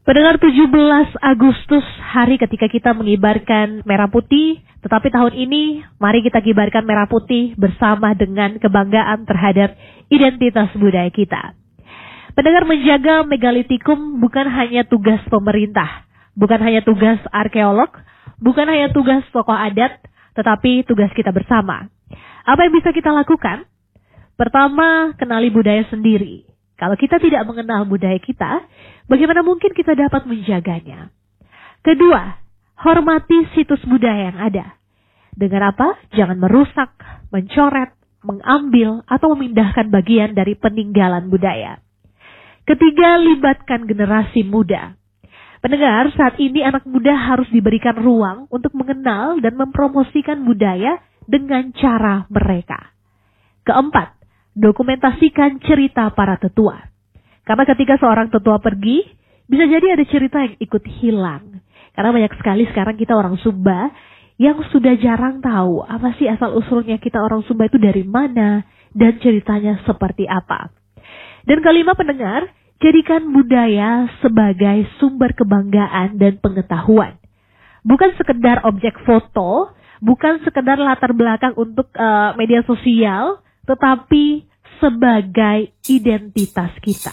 Pendengar, 17 Agustus, hari ketika kita mengibarkan merah putih, tetapi tahun ini mari kita kibarkan merah putih bersama dengan kebanggaan terhadap identitas budaya kita. Pendengar, menjaga megalitikum bukan hanya tugas pemerintah, bukan hanya tugas arkeolog, bukan hanya tugas tokoh adat, tetapi tugas kita bersama. Apa yang bisa kita lakukan? Pertama, kenali budaya sendiri. Kalau kita tidak mengenal budaya kita, bagaimana mungkin kita dapat menjaganya? Kedua, hormati situs budaya yang ada. Dengan apa? Jangan merusak, mencoret, mengambil, atau memindahkan bagian dari peninggalan budaya. Ketiga, libatkan generasi muda. Pendengar, saat ini anak muda harus diberikan ruang untuk mengenal dan mempromosikan budaya dengan cara mereka. Keempat, dokumentasikan cerita para tetua. Karena ketika seorang tetua pergi, bisa jadi ada cerita yang ikut hilang. Karena banyak sekali sekarang kita orang Sumba yang sudah jarang tahu apa sih asal-usulnya kita orang Sumba itu dari mana dan ceritanya seperti apa. Dan kelima, pendengar, jadikan budaya sebagai sumber kebanggaan dan pengetahuan. Bukan sekedar objek foto, bukan sekedar latar belakang untuk media sosial, tetapi sebagai identitas kita.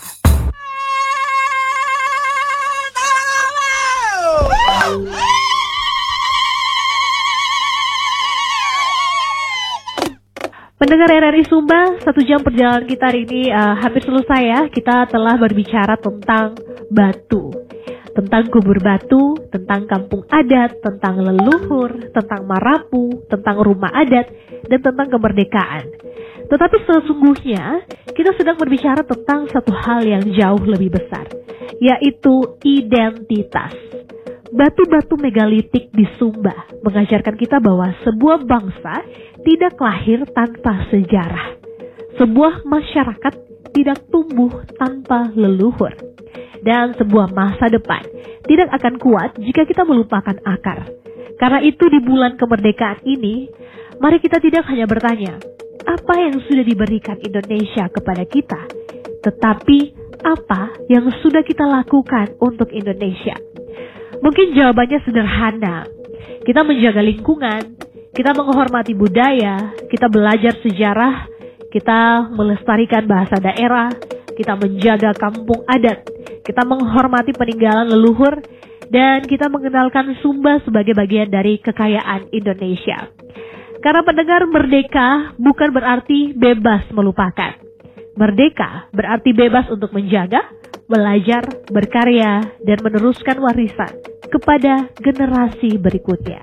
Pendengar RRI Sumba, 1 jam perjalanan kita hari ini hampir selesai ya. Kita telah berbicara tentang batu, tentang kubur batu, tentang kampung adat, tentang leluhur, tentang marapu, tentang rumah adat, dan tentang kemerdekaan. Tetapi sesungguhnya kita sedang berbicara tentang satu hal yang jauh lebih besar, yaitu identitas. Batu-batu megalitik di Sumba mengajarkan kita bahwa sebuah bangsa tidak lahir tanpa sejarah. Sebuah masyarakat tidak tumbuh tanpa leluhur. Dan sebuah masa depan tidak akan kuat jika kita melupakan akar. Karena itu di bulan kemerdekaan ini, mari kita tidak hanya bertanya, apa yang sudah diberikan Indonesia kepada kita, tetapi apa yang sudah kita lakukan untuk Indonesia. Mungkin jawabannya sederhana. Kita menjaga lingkungan, kita menghormati budaya, kita belajar sejarah, kita melestarikan bahasa daerah, kita menjaga kampung adat, kita menghormati peninggalan leluhur, dan kita mengenalkan Sumba sebagai bagian dari kekayaan Indonesia. Karena pendengar, merdeka bukan berarti bebas melupakan. Merdeka berarti bebas untuk menjaga, belajar, berkarya, dan meneruskan warisan kepada generasi berikutnya.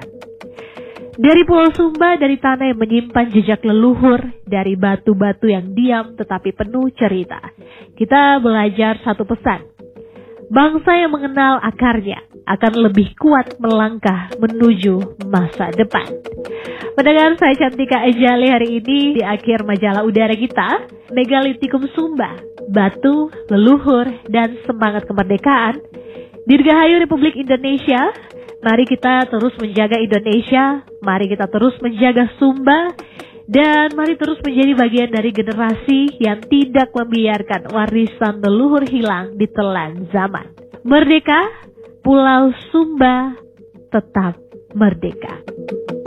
Dari Pulau Sumba, dari tanah yang menyimpan jejak leluhur, dari batu-batu yang diam tetapi penuh cerita, kita belajar satu pesan. Bangsa yang mengenal akarnya akan lebih kuat melangkah menuju masa depan. Pendengar, saya Cantika Ejali hari ini di akhir majalah udara kita, Megalitikum Sumba, Batu, Leluhur, dan Semangat Kemerdekaan. Dirgahayu Republik Indonesia, mari kita terus menjaga Indonesia, mari kita terus menjaga Sumba, dan mari terus menjadi bagian dari generasi yang tidak membiarkan warisan leluhur hilang di telan zaman. Merdeka, Pulau Sumba tetap merdeka.